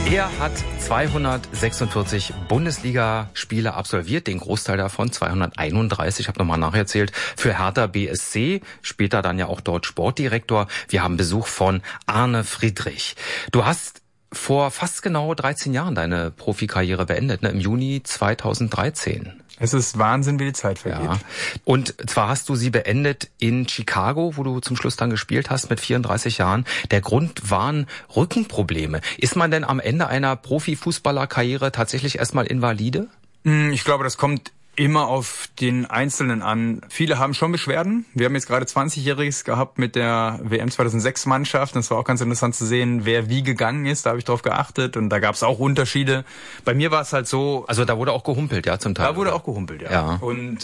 Er hat 246 Bundesligaspiele absolviert, den Großteil davon, 231, ich habe nochmal nacherzählt, für Hertha BSC, später dann ja auch dort Sportdirektor. Wir haben Besuch von Arne Friedrich. Du hast vor fast genau 13 Jahren deine Profikarriere beendet, ne? Im Juni 2013. Es ist Wahnsinn, wie die Zeit vergeht. Ja. Und zwar hast du sie beendet in Chicago, wo du zum Schluss dann gespielt hast mit 34 Jahren. Der Grund waren Rückenprobleme. Ist man denn am Ende einer Profifußballerkarriere tatsächlich erstmal invalide? Ich glaube, das kommt immer auf den Einzelnen an. Viele haben schon Beschwerden. Wir haben jetzt gerade 20-Jähriges gehabt mit der WM 2006 Mannschaft. Das war auch ganz interessant zu sehen, wer wie gegangen ist. Da habe ich drauf geachtet und da gab es auch Unterschiede. Bei mir war es halt so... Also da wurde auch gehumpelt, ja, zum Teil. Da wurde auch gehumpelt, ja. Und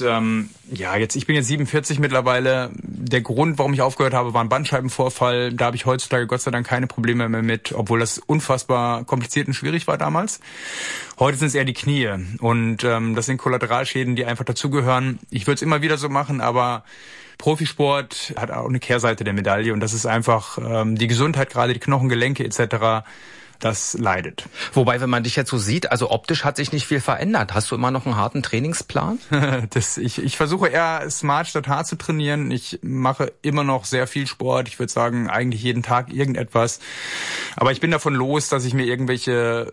ich bin jetzt 47 mittlerweile. Der Grund, warum ich aufgehört habe, war ein Bandscheibenvorfall. Da habe ich heutzutage Gott sei Dank keine Probleme mehr mit, obwohl das unfassbar kompliziert und schwierig war damals. Heute sind es eher die Knie und das sind Kollateralschäden, die einfach dazugehören. Ich würde es immer wieder so machen, aber Profisport hat auch eine Kehrseite der Medaille und das ist einfach die Gesundheit, gerade die Knochen, Gelenke etc., das leidet. Wobei, wenn man dich jetzt so sieht, also optisch hat sich nicht viel verändert. Hast du immer noch einen harten Trainingsplan? Ich versuche eher smart statt hart zu trainieren. Ich mache immer noch sehr viel Sport. Ich würde sagen, eigentlich jeden Tag irgendetwas. Aber ich bin davon los, dass ich mir irgendwelche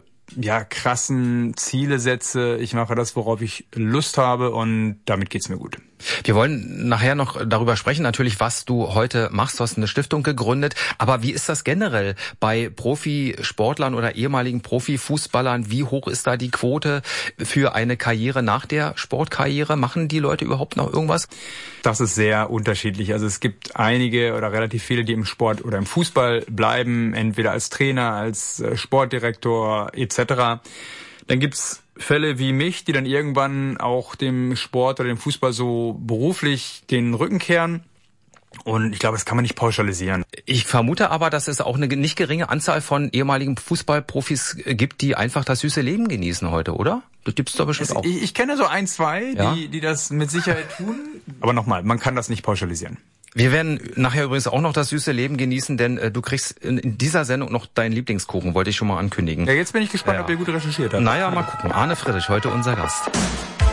krassen Ziele setze. Ich mache das, worauf ich Lust habe und damit geht's mir gut. Wir wollen nachher noch darüber sprechen, natürlich, was du heute machst. Du hast eine Stiftung gegründet. Aber wie ist das generell bei Profisportlern oder ehemaligen Profifußballern? Wie hoch ist da die Quote für eine Karriere nach der Sportkarriere? Machen die Leute überhaupt noch irgendwas? Das ist sehr unterschiedlich. Also es gibt einige oder relativ viele, die im Sport oder im Fußball bleiben, entweder als Trainer, als Sportdirektor etc. Dann gibt's Fälle wie mich, die dann irgendwann auch dem Sport oder dem Fußball so beruflich den Rücken kehren. Und ich glaube, das kann man nicht pauschalisieren. Ich vermute aber, dass es auch eine nicht geringe Anzahl von ehemaligen Fußballprofis gibt, die einfach das süße Leben genießen heute, oder? Das gibt's doch bestimmt auch. Ich kenne so ein, zwei, die das mit Sicherheit tun. Aber nochmal, man kann das nicht pauschalisieren. Wir werden nachher übrigens auch noch das süße Leben genießen, denn du kriegst in dieser Sendung noch deinen Lieblingskuchen, wollte ich schon mal ankündigen. Ja, jetzt bin ich gespannt, ob ihr gut recherchiert habt. Naja, mal gucken. Arne Friedrich, heute unser Gast.